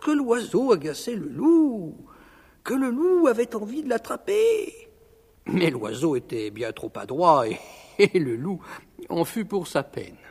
que l'oiseau agaçait le loup, que le loup avait envie de l'attraper. Mais l'oiseau était bien trop adroit et le loup en fut pour sa peine.